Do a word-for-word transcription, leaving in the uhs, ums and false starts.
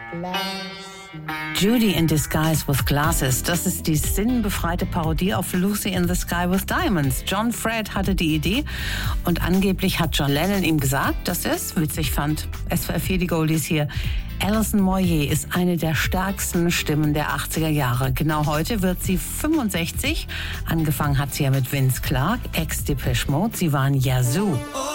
Judy in Disguise with Glasses, das ist die sinnbefreite Parodie auf Lucy in the Sky with Diamonds. John Fred hatte die Idee und angeblich hat John Lennon ihm gesagt, dass er es witzig fand. S W R vier, die Goldies hier. Alison Moyet ist eine der stärksten Stimmen der achtziger Jahre. Genau heute wird sie fünfundsechzig. Angefangen hat sie ja mit Vince Clarke, ex-Depeche Mode. Sie waren Yazoo.